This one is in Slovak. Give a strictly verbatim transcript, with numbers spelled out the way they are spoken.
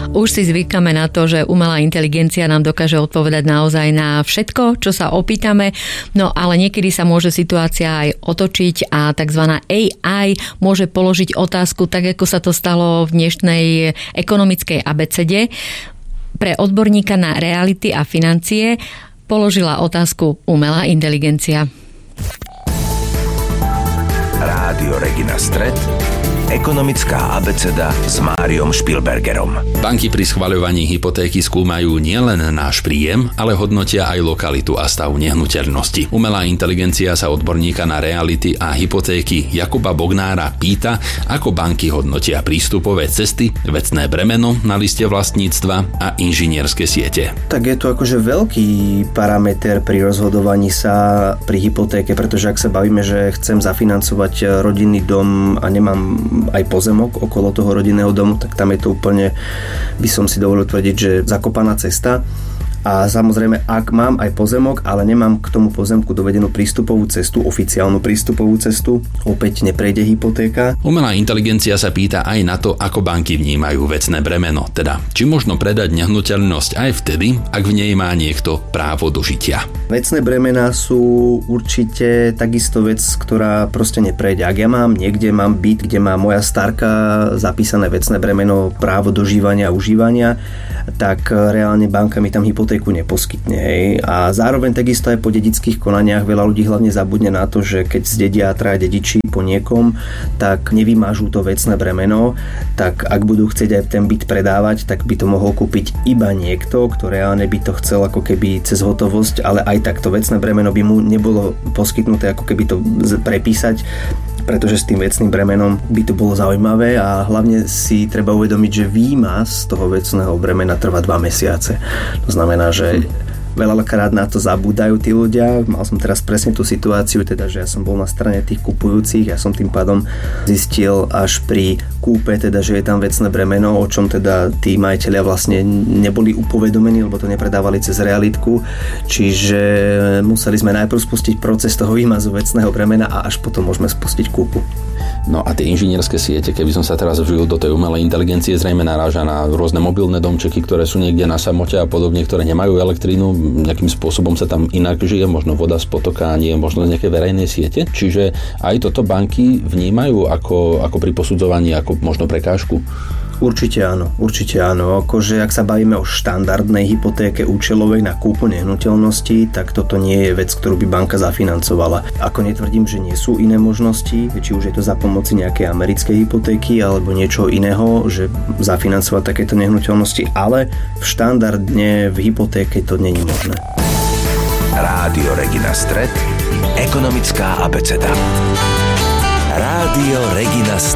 Už si zvykame na to, že umelá inteligencia nám dokáže odpovedať naozaj na všetko, čo sa opýtame, no ale niekedy sa môže situácia aj otočiť a tzv. á í môže položiť otázku, tak ako sa to stalo v dnešnej ekonomickej abecede. Pre odborníka na reality a financie položila otázku umelá inteligencia. Rádio Regina Stret, ekonomická abeceda s Máriom Špilbergerom. Banky pri schvaľovaní hypotéky skúmajú nielen náš príjem, ale hodnotia aj lokalitu a stav nehnuteľnosti. Umelá inteligencia sa odborníka na reality a hypotéky Jakuba Bognára pýta, ako banky hodnotia prístupové cesty, vecné bremeno na liste vlastníctva a inžinierske siete. Tak je to akože veľký parameter pri rozhodovaní sa pri hypotéke, pretože ak sa bavíme, že chcem zafinancovať rodinný dom a nemám aj pozemok okolo toho rodinného domu, tak tam je to úplne, by som si dovolil tvrdiť, že zakopaná cesta. A samozrejme, ak mám aj pozemok, ale nemám k tomu pozemku dovedenú prístupovú cestu, oficiálnu prístupovú cestu, opäť neprejde hypotéka. Umelá inteligencia sa pýta aj na to, ako banky vnímajú vecné bremeno, teda či možno predať nehnuteľnosť aj vtedy, ak v nej má niekto právo do žitia. Vecné bremená sú určite takisto vec, ktorá proste neprejde. Ak ja mám niekde, mám byt, kde má moja starka zapísané vecné bremeno, právo dožívania a užívania, tak reálne banka mi tam hypotéku neposkytne. Hej. A zároveň takisto aj po dedických konaniach veľa ľudí hlavne zabudne na to, že keď zdedia traja dediči po niekom, tak nevymážu to vecné bremeno, tak ak budú chcieť aj ten byt predávať, tak by to mohol kúpiť iba niekto, kto reálne by to chcel ako keby cez hotovosť, ale aj tak to vecné bremeno by mu nebolo poskytnuté ako keby to prepísať, pretože s tým vecným bremenom by to bolo zaujímavé a hlavne si treba uvedomiť, že výmaz toho vecného bremena trvá dva mesiace. To znamená, že veľakrát na to zabúdajú tí ľudia. Mal som teraz presne tú situáciu, teda, že ja som bol na strane tých kupujúcich, ja som tým pádom zistil až pri kúpe, teda, že je tam vecné bremeno, o čom teda tí majitelia vlastne neboli upovedomení, lebo to nepredávali cez realitku, čiže museli sme najprv spustiť proces toho výmazu vecného bremena a až potom môžeme spustiť kúpu. No a tie inžinierské siete, keby som sa teraz vžil do tej umelej inteligencie, zrejme naráža na rôzne mobilné domčeky, ktoré sú niekde na samote a podobne, ktoré nemajú elektrínu, nejakým spôsobom sa tam inak žije, možno voda z potoka, nie možno z nejaké verejnej siete. Čiže aj toto banky vnímajú ako, ako pri posudzovaní, ako možno prekážku? Určite áno, určite áno. Akože ak sa bavíme o štandardnej hypotéke účelovej na kúpu nehnuteľnosti, tak toto nie je vec, ktorú by banka zafinancovala. Ako netvrdím, že nie sú iné možnosti, či už je to za pomoci nejakej americkej hypotéky alebo niečo iného, že zafinancovať takéto nehnuteľnosti, ale v štandardne v hypotéke to nie je možné. Rádio Regina Stret, ekonomická abeceda. Rádio Regina Stret.